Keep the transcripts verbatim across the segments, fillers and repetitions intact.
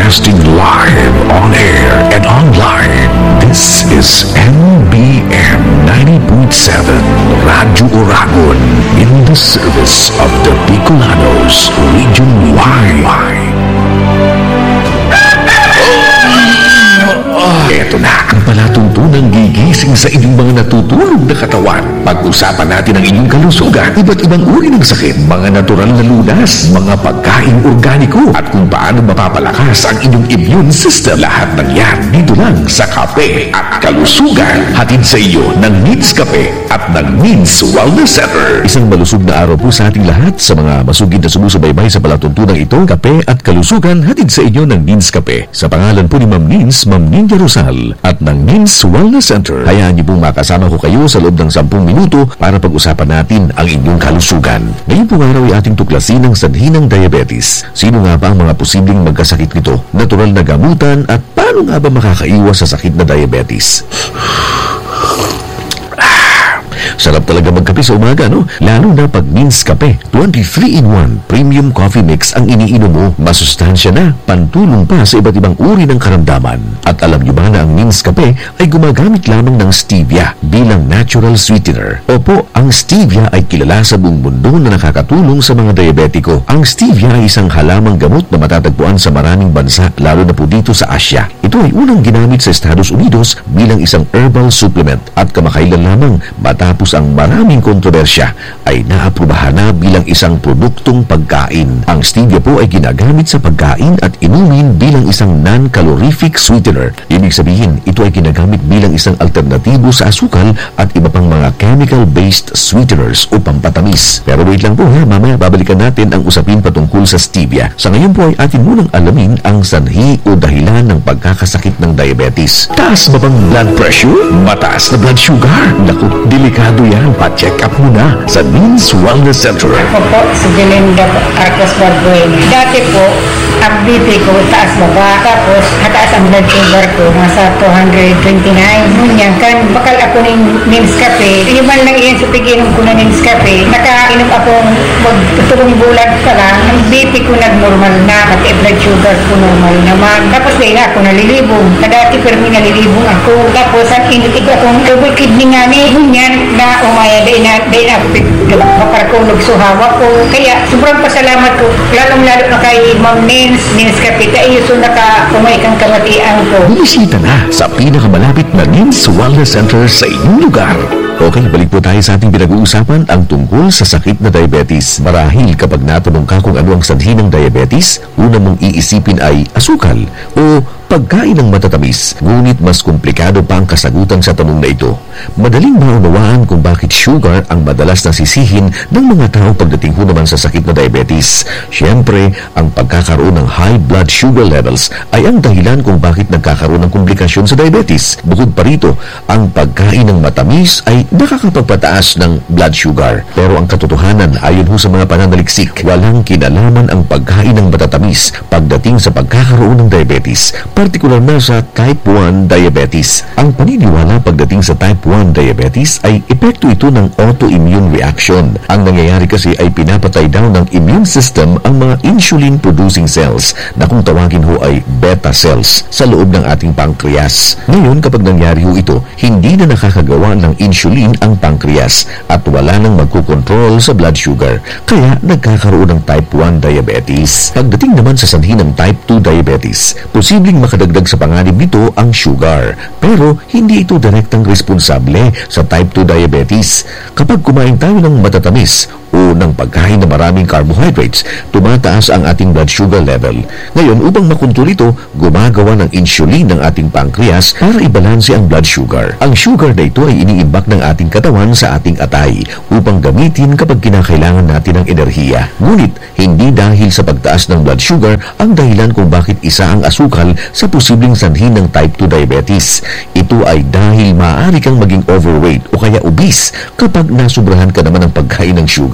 Broadcasting live on air and online. This is M B M ninety point seven Radyo Oragon in the service of the Bicolanos region-wide. Ito na ang palatuntunang gigising sa inyong mga natutulog na katawan. Pag-usapan natin ang inyong kalusugan, iba't ibang uri ng sakit, mga natural na lunas, mga pagkain organiko, at kung paano mapapalakas ang inyong immune system. Lahat ng yan dito lang sa Kape at Kalusugan. Hatid sa iyo ng Needs Kape at ng Needs Wellness Center. Isang malusog na araw po sa ating lahat. Sa mga masugid na sumusubaybay sa palatuntunang ito, Kape at Kalusugan, hatid sa inyo ng Needs Kape. Sa pangalan po ni Ma'am Nins, Ma'am Ninja Rosal at ng Nins Wellness Center. Hayaan niyo pong makasama ko kayo sa loob ng sampung minuto para pag-usapan natin ang inyong kalusugan. Ngayon pong araw ay ating tuklasin ang sanhi ng diabetes. Sino nga ba ang mga posibleng magkasakit nito? Natural na gamutan at paano nga ba makakaiwas sa sakit na diabetes? Sarap talaga magkape sa umaga, no? Lalo na pag Nins Kape. twenty-three in one Premium Coffee Mix ang iniinom mo. Masustansya na, pantulong pa sa iba't ibang uri ng karamdaman. At alam niyo ba na ang Nins Kape ay gumagamit lamang ng stevia bilang natural sweetener? Opo, ang stevia ay kilala sa buong mundo na nakakatulong sa mga diabetiko. Ang stevia ay isang halamang gamot na matatagpuan sa maraming bansa, lalo na po dito sa Asia. Ito ay unang ginamit sa Estados Unidos bilang isang herbal supplement at kamakailan lamang matapos ang maraming kontrobersya ay naaprubahan na bilang isang produktong pagkain. Ang stevia po ay ginagamit sa pagkain at inumin bilang isang non-calorific sweetener. Ibig sabihin, ito ay ginagamit bilang isang alternatibo sa asukal at iba pang mga chemical-based sweeteners o pampatamis. Pero wait lang po ha, mamaya babalikan natin ang usapin patungkol sa stevia. Sa ngayon po ay atin munang alamin ang sanhi o dahilan ng pagkakasakit ng diabetes. Taas ba bang blood pressure? Mataas na blood sugar? Naku, delikado yan. Pa-check up muna sa Nins Wellness Center. Ako po, si Jelinda Arcos Barbuena. Dati po, ang B P ko taas baba. Tapos, nataas ang blood sugar ko. Nasa two twenty-nine. Ngunyan kan, bakal ako ng Nins Cafe. Iman lang iyan sa piginom ko na Nins Cafe. Nakainom akong magtutulong bulan pa lang. Ang B P ko nag-normal na. Pati blood sugar ko normal naman. Tapos, dahil ako nalilibong. Na dati pero may nalilibong ako. Tapos, ang initig akong double kidney nga ni. Ngunyan, na umaya day na day na maparkulog suhawa ko. Kaya sobrang pasalamat ko lalong lalo na kay Ma'am Nins Nins Kapita iyo so naka umay kang kamatian ko. Bumisita na sa pinakamalapit na Nins Wellness Center sa inyong lugar. Okay, balik po tayo sa ating pinag-uusapan ang tungkol sa sakit na diabetes. Marahil kapag natanong ka kung ano ang sanhi ng diabetes, una mong iisipin ay asukal o pagkain ng matatamis. Ngunit mas komplikado pa ang kasagutan sa tanong na ito. Madaling maunawaan kung bakit sugar ang madalas nasisihin ng mga tao pagdating ho naman sa sakit na diabetes. Siyempre, ang pagkakaroon ng high blood sugar levels ay ang dahilan kung bakit nagkakaroon ng komplikasyon sa diabetes. Bukod pa rito, ang pagkain ng matamis ay nakakapagpataas ng blood sugar. Pero ang katotohanan, ayon ho sa mga pananaliksik, walang kinalaman ang pagkain ng matatamis pagdating sa pagkakaroon ng diabetes, partikular na sa type one diabetes. Ang paniniwala pagdating sa type one diabetes ay epekto ito ng autoimmune reaction. Ang nangyayari kasi ay pinapatay daw ng immune system ang mga insulin-producing cells na kung tawagin ho ay beta cells sa loob ng ating pancreas. Ngayon, kapag nangyari ho ito, hindi na nakakagawa ng insulin ang pancreas at wala nang magkukontrol sa blood sugar. Kaya nagkakaroon ng type one diabetes. Pagdating naman sa sanhi ng type two diabetes, posibleng makadagdag sa panganib nito ang sugar. Pero hindi ito direktang responsable sa type two diabetes. Kapag kumain tayo ng matatamis o ng pagkain na maraming carbohydrates, tumataas ang ating blood sugar level. Ngayon, upang makontrol ito, gumagawa ng insulin ng ating pancreas para ibalanse ang blood sugar. Ang sugar na ito ay iniimbak ng ating katawan sa ating atay upang gamitin kapag kinakailangan natin ng enerhiya. Ngunit, hindi dahil sa pagtaas ng blood sugar ang dahilan kung bakit isa ang asukal sa posibleng sanhi ng type two diabetes. Ito ay dahil maaari kang maging overweight o kaya obese kapag nasubrahan ka naman ng pagkain ng sugar.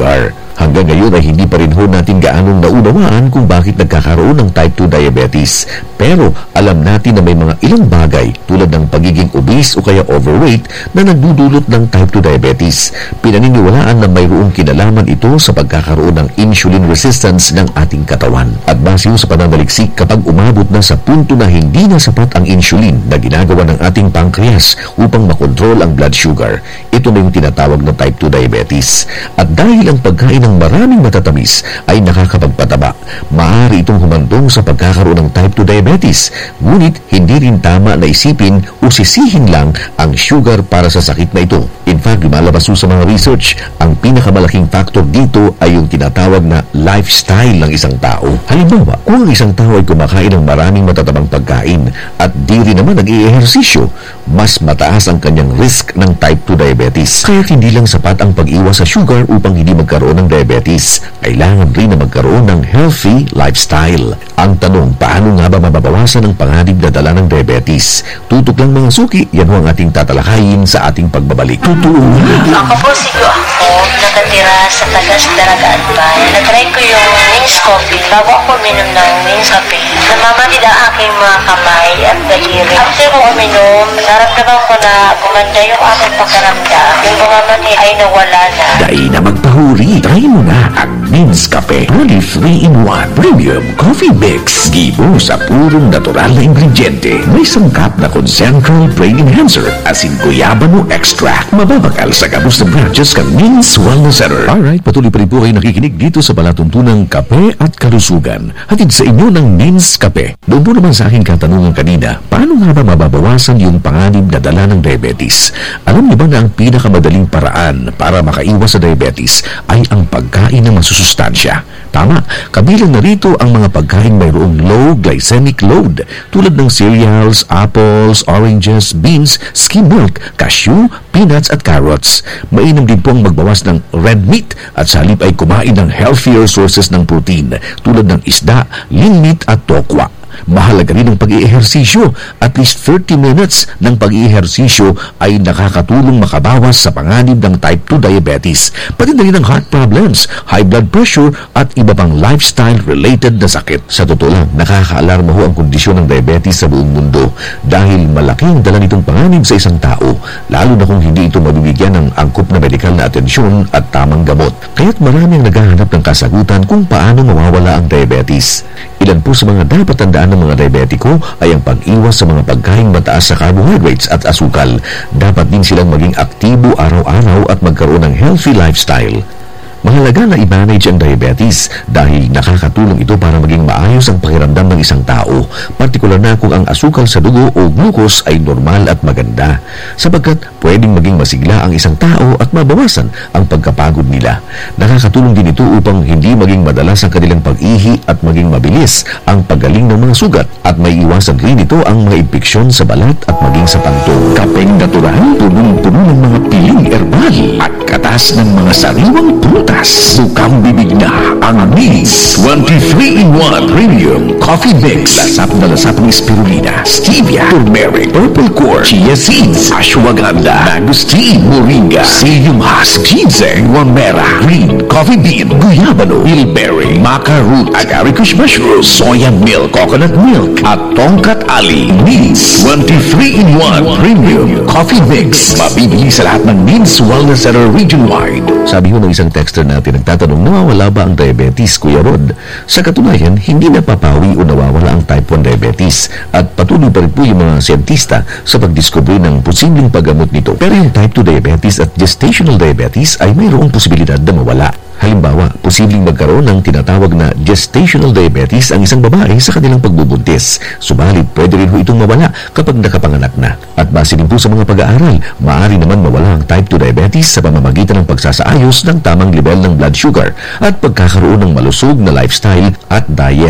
sugar. Hanggang ngayon ay hindi pa rin ho natin gaanong naunawaan kung bakit nagkakaroon ng type two diabetes. Pero alam natin na may mga ilang bagay tulad ng pagiging obese o kaya overweight na nagdudulot ng type two diabetes. Pinaniniwalaan na mayroong kinalaman ito sa pagkakaroon ng insulin resistance ng ating katawan. At base sa pananaliksik, kapag umabot na sa punto na hindi na sapat ang insulin na ginagawa ng ating pancreas upang makontrol ang blood sugar, ito na yung tinatawag na type two diabetes. At dahil ang pagkain ng maraming matatamis ay nakakapagpataba, maaari itong humantong sa pagkakaroon ng type two diabetes. Ngunit hindi rin tama na isipin o sisihin lang ang sugar para sa sakit na ito. In fact, lumalabas sa mga research, ang pinakamalaking factor dito ay yung tinatawag na lifestyle ng isang tao. Halimbawa, kung ang isang tao ay kumakain ng maraming matatabang pagkain at di rin naman nag-i-ehersisyo, mas mataas ang kanyang risk ng type two diabetes. Kaya hindi lang sapat ang pag-iwas sa sugar upang hindi magkaroon ng diabetes. Kailangan rin na magkaroon ng healthy lifestyle. Ang tanong, paano nga ba mababawasan ang panganib na dala ng diabetes? Tutok lang mga suki, yan ho ang ating tatalakayin sa ating pagbabalik. Totoo nga. Ako po si Go ako, nakatira sa Tagas, Daragaan Bayan. Natry ko yung Wings Coffee. Bago ako minom ng Wings Coffee, namamatid ang aking mga kamay at daliri. After ko uminom, naramdaman ko na gumanda yung aking pagkaramdam. Yung bumamatid ay nawala na. Dahil na magpahuri, try mo na ang Min's Cafe. Only three in one Premium Coffee Mix. Gibo sa purong natural na ingrediente. May sangkap na Concentral Brain Enhancer, asin guyabano extract. Mababakal sa gabos na branches kang Min's Wellness Center. Alright, patuloy pa rin po kayo nakikinig dito sa palatuntunang Kape at Kalusugan. Hatid sa inyo ng Min's Cafe. Doon po naman sa aking katanungan kanina, paano nga ba mababawasan yung panganib na dala ng diabetes? Alam niyo ba na ang pinakamadaling paraan para makaiwas sa diabetes ay ang pagkain ng masusustansya? Tama, kabilang na rito ang mga pagkain mayroong low glycemic load tulad ng cereals, apples, oranges, beans, skim milk, cashew, peanuts at carrots. Mainam din pong magbawas ng red meat at sa halip ay kumain ng healthier sources ng protein tulad ng isda, lean meat at tokwa. Mahalaga rin ang pag-iihersisyo. At least thirty minutes ng pag-iihersisyo ay nakakatulong makabawas sa panganib ng type two diabetes, pati na rin ang heart problems, high blood pressure at iba pang lifestyle-related na sakit. Sa totoo lang, nakaka-alarma ho ang kondisyon ng diabetes sa buong mundo dahil malaki ang dala nitong panganib sa isang tao, lalo na kung hindi ito mabibigyan ng angkop na medikal na atensyon at tamang gamot. Kaya't marami ang naghahanap ng kasagutan kung paano mawawala ang diabetes. Ilan po sa mga dapat tandaan ng mga diabetiko ay ang pag-iwas sa mga pagkain mataas sa carbohydrates at asukal. Dapat din silang maging aktibo araw-araw at magkaroon ng healthy lifestyle. Mahalaga na i-manage ang diabetes dahil nakakatulong ito para maging maayos ang pakiramdam ng isang tao, partikular na kung ang asukal sa dugo o glucose ay normal at maganda, sapagkat pwedeng maging masigla ang isang tao at mabawasan ang pagkapagod nila. Nakakatulong din ito upang hindi maging madalas ang kanilang pag-ihi at maging mabilis ang paggaling ng mga sugat, at may iwasan rin ito ang mga impeksyon sa balat at maging sa panto. Kapeng natural, punong-puno ng mga piling herbal at katas ng mga sariwang prutas. Bukang bibig na ang Min's twenty-three in one Premium Coffee Mix. Lasap na lasap ng spirulina, stevia, turmeric, purple quartz, chia seeds, ashwagandha, mangosteen, moringa, psyllium husk, ginseng, romera, green coffee bean, guyabano, bilberry, maca root, agaricus mushroom, soya milk, coconut milk, at tongkat ali. Min's twenty-three in one Premium Coffee Mix. Mabibili sa lahat ng Min's Wellness Center region-wide. Sabi ho ng isang texter natin nagtatanong, nawawala ba ang diabetes, Kuya Rod? Sa katunayan, hindi napapawi o nawawala ang type one diabetes at patuloy pa rin po yung mga siyentista sa pagdiskubre ng posibleng paggamot nito. Pero yung type two diabetes at gestational diabetes ay mayroong posibilidad na mawala. Halimbawa, posibleng magkaroon ng tinatawag na gestational diabetes ang isang babae sa kanilang pagbubuntis. Subalit, pwede rin ho itong mawala kapag nakapanganak na. At base din po sa mga pag-aaral, maaari naman mawala ang type two diabetes sa pamamagitan ng pagsasaayos ng tamang level ng blood sugar at pagkakaroon ng malusog na lifestyle at diet.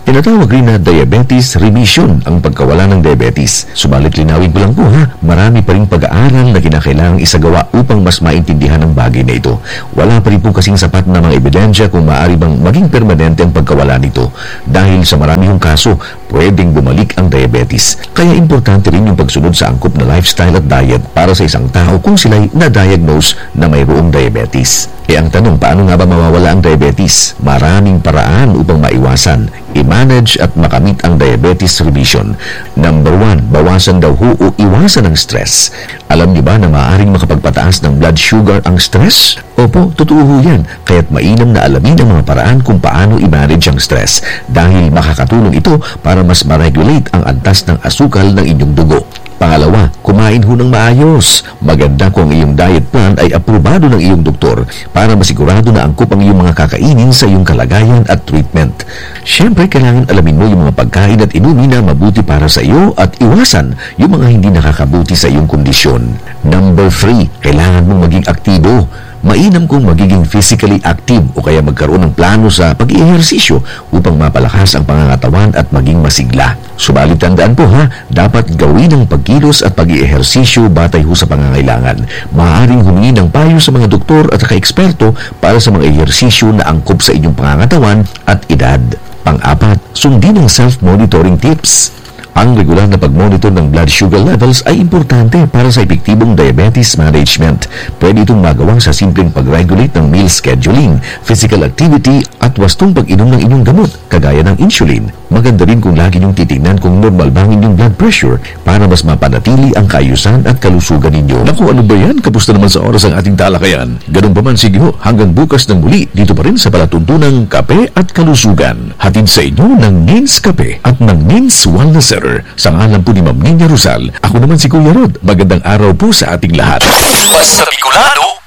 Tinatawag rin na diabetes remission ang pagkawala ng diabetes. Subalit linawin ko lang po ha, marami pa rin pag-aaral na kinakailangang isagawa upang mas maintindihan ang bagay na ito. Wala pa rin po kasing sapat na mga ebidensya kung maaari bang maging permanente ang pagkawala nito. Dahil sa marami hong kaso, pwedeng bumalik ang diabetes. Kaya importante rin yung pagsunod sa angkop na lifestyle at diet para sa isang tao kung sila'y na-diagnose na mayroong diabetes. E ang tanong, paano nga ba mawawala ang diabetes? Maraming paraan upang maiwasan, i-manage at makamit ang diabetes remission. Number one, bawasan daw ho o iwasan ang stress. Alam niyo ba na maaaring makapagpataas ng blood sugar ang stress? Opo, totoo ho yan. Kaya't mainam na alamin ang mga paraan kung paano i-manage ang stress dahil makakatulong ito para mas ma-regulate ang antas ng asukal ng inyong dugo. Pangalawa, kumain ho ng maayos. Maganda kung ang iyong diet plan ay aprobado ng iyong doktor para masigurado na angkop ang iyong mga kakainin sa iyong kalagayan at treatment. Siyempre, kailangan alamin mo yung mga pagkain at inumin na mabuti para sa iyo at iwasan yung mga hindi nakakabuti sa iyong kondisyon. Number three, kailangan mong maging aktibo. Mainam kung magiging physically active o kaya magkaroon ng plano sa pag-iihersisyo upang mapalakas ang pangangatawan at maging masigla. Subalit tandaan po ha, dapat gawin ang pagkilos at pag-iihersisyo batay ho sa pangangailangan. Maaaring humingi ng payo sa mga doktor at ka-eksperto para sa mga ehersisyo na angkop sa inyong pangangatawan at edad. Pang-apat, sundin ang self-monitoring tips. Ang regular na pag-monitor ng blood sugar levels ay importante para sa epektibong diabetes management. Pwede itong magawa sa simpleng pag-regulate ng meal scheduling, physical activity at wastong pag-inom ng inyong gamot, kagaya ng insulin. Maganda rin kung lagi niyong titignan kung normal ba ang inyong blood pressure para mas mapanatili ang kaayusan at kalusugan ninyo. Naku, ano ba yan? Kapusta naman sa oras ang ating talakayan? Ganun pa man, sige ho, hanggang bukas ng muli, dito pa rin sa palatuntunang Kape at Kalusugan. Hatid sa inyo ng Nins Kape at ng Nins Wellness Center. Sa ngalan po ni Ma'am Nina Rosal, ako naman si Kuya Rod. Magandang araw po sa ating lahat. Basta Bicolano,